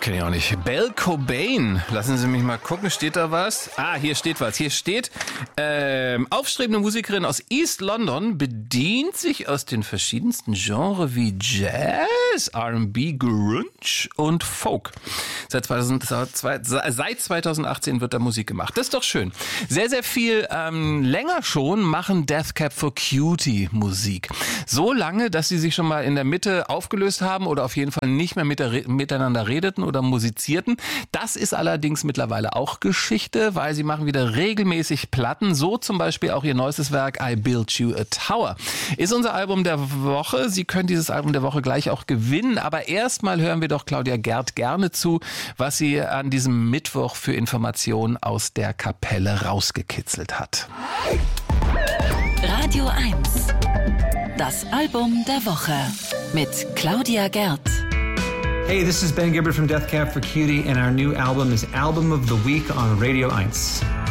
Kenn ich auch nicht. Belle Cobain. Lassen Sie mich mal gucken. Steht da was? Hier steht was. Hier steht, aufstrebende Musikerin aus East London bedient sich aus den verschiedensten Genres wie Jazz, R&B, Grunge und Folk. Seit 2018 wird da Musik gemacht. Das ist doch schön. Sehr, sehr viel länger schon machen Death Cab for Cutie Musik. So lange, dass sie sich schon mal in der Mitte aufgelöst haben oder auf jeden Fall nicht mehr miteinander redeten oder musizierten. Das ist allerdings mittlerweile auch Geschichte, weil sie machen wieder regelmäßig Platten. So zum Beispiel auch ihr neuestes Werk I Built You a Tower. Ist unser Album der Woche. Sie können dieses Album der Woche gleich auch gewinnen. Aber erstmal hören wir doch Claudia Gerd gerne zu, was sie an diesem Mittwoch für Informationen aus der Kapelle rausgekitzelt hat. Radio 1. Das Album der Woche mit Claudia Gerd. Hey, this is Ben Gibbard from Death Cab for Cutie, and our new album is Album of the Week on Radio 1.